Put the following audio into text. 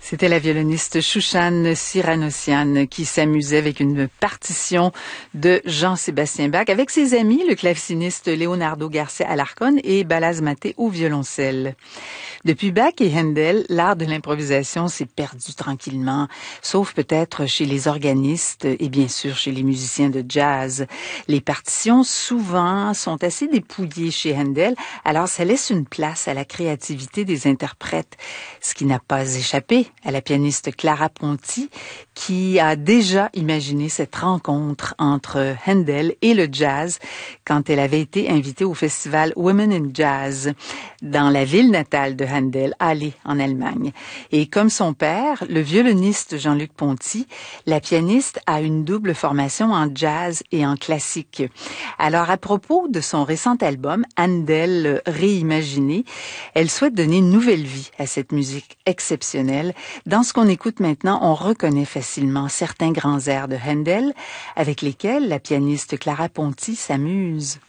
C'était la violoniste Chouchane Siranossian qui s'amusait avec une partition de Jean-Sébastien Bach avec ses amis, le claveciniste Leonardo Garcia Alarcón et Balázs Maté au violoncelle. Depuis Bach et Handel, l'art de l'improvisation s'est perdu tranquillement, sauf peut-être chez les organistes et bien sûr chez les musiciens de jazz. Les partitions, souvent, sont assez dépouillées chez Handel, alors ça laisse une place à la créativité des interprètes, ce qui n'a pas échappé à la pianiste Clara Ponti, qui a déjà imaginé cette rencontre entre Handel et le jazz quand elle avait été invitée au festival Women in Jazz dans la ville natale de Handel, Halle, en Allemagne. Et comme son père, le violoniste Jean-Luc Ponty, la pianiste a une double formation en jazz et en classique. Alors, à propos de son récent album, Handel réimaginé, elle souhaite donner une nouvelle vie à cette musique exceptionnelle. Dans ce qu'on écoute maintenant, on reconnaît facilement certains grands airs de Handel avec lesquels la pianiste Clara Ponty s'amuse.